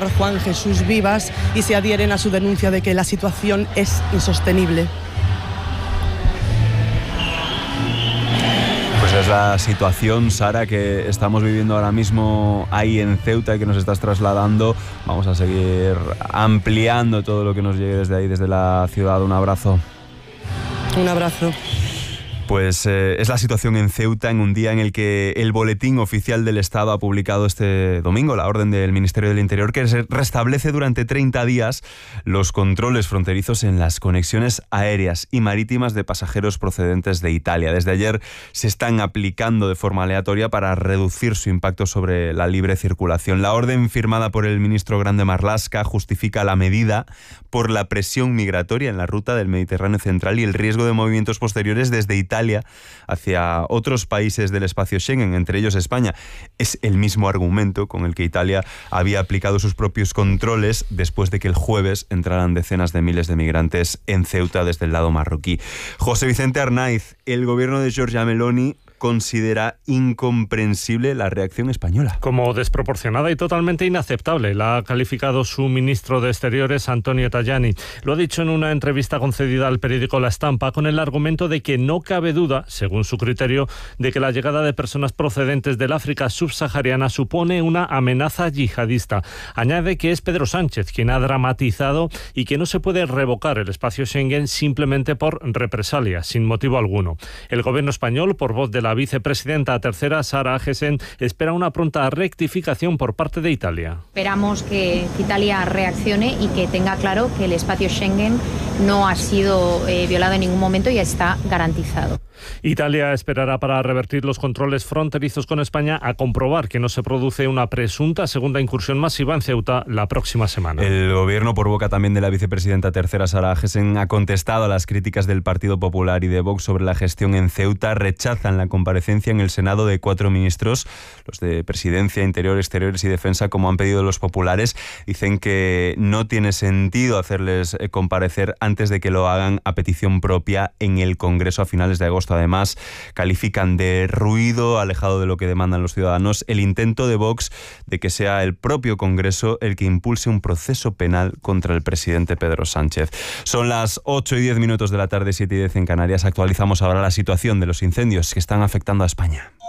general Juan Jesús Vivas y se adhieren a su denuncia de que la situación es insostenible. Pues es la situación, Sara, que estamos viviendo ahora mismo ahí en Ceuta y que nos estás trasladando. Vamos a seguir ampliando todo lo que nos llegue desde ahí, desde la ciudad. Un abrazo. Un abrazo. Pues es la situación en Ceuta en un día en el que el Boletín Oficial del Estado ha publicado este domingo la orden del Ministerio del Interior que restablece durante 30 días los controles fronterizos en las conexiones aéreas y marítimas de pasajeros procedentes de Italia. Desde ayer se están aplicando de forma aleatoria para reducir su impacto sobre la libre circulación. La orden firmada por el ministro Grande Marlaska justifica la medida por la presión migratoria en la ruta del Mediterráneo central y el riesgo de movimientos posteriores desde Italia hacia otros países del espacio Schengen, entre ellos España. Es el mismo argumento con el que Italia había aplicado sus propios controles después de que el jueves entraran decenas de miles de migrantes en Ceuta desde el lado marroquí. José Vicente Arnaiz, el gobierno de Giorgia Meloni considera incomprensible la reacción española. Como desproporcionada y totalmente inaceptable, la ha calificado su ministro de Exteriores, Antonio Tajani. Lo ha dicho en una entrevista concedida al periódico La Estampa con el argumento de que no cabe duda, según su criterio, de que la llegada de personas procedentes del África subsahariana supone una amenaza yihadista. Añade que es Pedro Sánchez quien ha dramatizado y que no se puede revocar el espacio Schengen simplemente por represalia, sin motivo alguno. El gobierno español, por voz de la vicepresidenta tercera, Sara Agesen, espera una pronta rectificación por parte de Italia. Esperamos que Italia reaccione y que tenga claro que el espacio Schengen no ha sido violado en ningún momento y está garantizado. Italia esperará para revertir los controles fronterizos con España a comprobar que no se produce una presunta segunda incursión masiva en Ceuta la próxima semana. El gobierno, por boca también de la vicepresidenta tercera, Sara Agesen, ha contestado a las críticas del Partido Popular y de Vox sobre la gestión en Ceuta. Rechazan la comparecencia en el Senado de 4 ministros, los de Presidencia, Interior, Exteriores y Defensa, como han pedido los populares. Dicen que no tiene sentido hacerles comparecer antes de que lo hagan a petición propia en el Congreso a finales de agosto. Además, califican de ruido, alejado de lo que demandan los ciudadanos, el intento de Vox de que sea el propio Congreso el que impulse un proceso penal contra el presidente Pedro Sánchez. Son las 8:10 de la tarde, 7:10 en Canarias. Actualizamos ahora la situación de los incendios que están afectando a España.